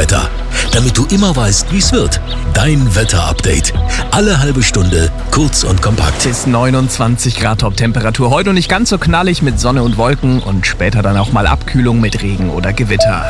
Wetter. Damit du immer weißt, wie es wird. Dein Wetterupdate. Alle halbe Stunde, kurz und kompakt. Es ist 29 Grad Top-Temperatur. Heute nicht ganz so knallig mit Sonne und Wolken und später dann auch mal Abkühlung mit Regen oder Gewitter.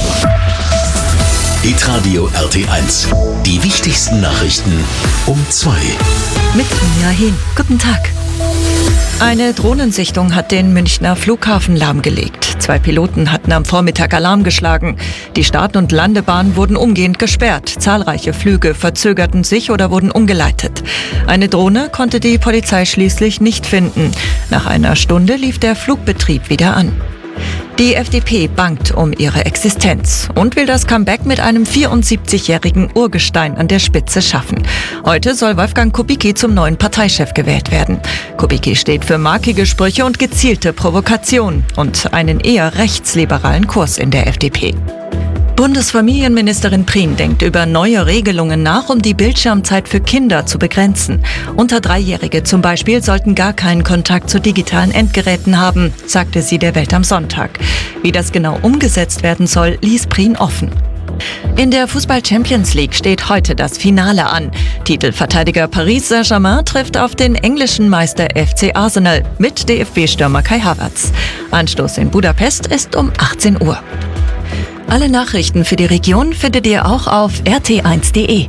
Hitradio RT1. Die wichtigsten Nachrichten um 2. Mit Mia Hin. Guten Tag. Eine Drohnensichtung hat den Münchner Flughafen lahmgelegt. 2 Piloten hatten am Vormittag Alarm geschlagen. Die Start- und Landebahn wurden umgehend gesperrt. Zahlreiche Flüge verzögerten sich oder wurden umgeleitet. Eine Drohne konnte die Polizei schließlich nicht finden. Nach einer Stunde lief der Flugbetrieb wieder an. Die FDP bangt um ihre Existenz und will das Comeback mit einem 74-jährigen Urgestein an der Spitze schaffen. Heute soll Wolfgang Kubicki zum neuen Parteichef gewählt werden. Kubicki steht für markige Sprüche und gezielte Provokation und einen eher rechtsliberalen Kurs in der FDP. Bundesfamilienministerin Prien denkt über neue Regelungen nach, um die Bildschirmzeit für Kinder zu begrenzen. Unter 3-Jährige zum Beispiel sollten gar keinen Kontakt zu digitalen Endgeräten haben, sagte sie der Welt am Sonntag. Wie das genau umgesetzt werden soll, ließ Prien offen. In der Fußball-Champions League steht heute das Finale an. Titelverteidiger Paris Saint-Germain trifft auf den englischen Meister FC Arsenal mit DFB-Stürmer Kai Havertz. Anstoß in Budapest ist um 18 Uhr. Alle Nachrichten für die Region findet ihr auch auf rt1.de.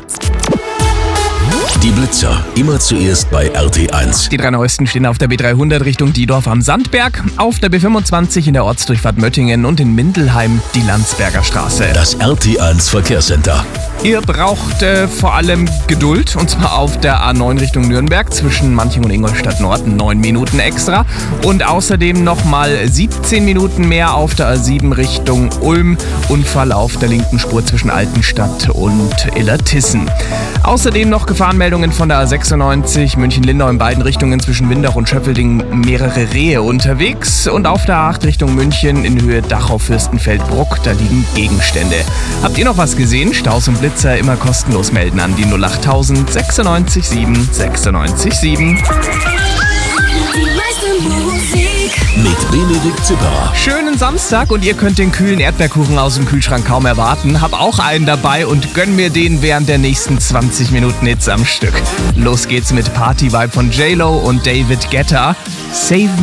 Die Blitzer, immer zuerst bei RT1. Die 3 neuesten stehen auf der B300 Richtung Diedorf am Sandberg, auf der B25 in der Ortsdurchfahrt Möttingen und in Mindelheim die Landsberger Straße. Das RT1 Verkehrscenter. Ihr braucht vor allem Geduld, und zwar auf der A9 Richtung Nürnberg zwischen Manching und Ingolstadt Nord 9 Minuten extra und außerdem nochmal 17 Minuten mehr auf der A7 Richtung Ulm, Unfall auf der linken Spur zwischen Altenstadt und Illertissen. Außerdem noch Gefahrenmeldungen von der A96 München-Lindau in beiden Richtungen zwischen Windach und Schöffelding, mehrere Rehe unterwegs und auf der A8 Richtung München in Höhe Dachau-Fürstenfeldbruck, da liegen Gegenstände. Habt ihr noch was gesehen? Staus und Blitzer immer kostenlos melden an die 08000 96 7 96 7. Mit Benedikt Zipperer. Schönen Samstag und ihr könnt den kühlen Erdbeerkuchen aus dem Kühlschrank kaum erwarten. Hab auch einen dabei und gönn mir den während der nächsten 20 Minuten Hits am Stück. Los geht's mit Party-Vibe von J-Lo und David Guetta. Save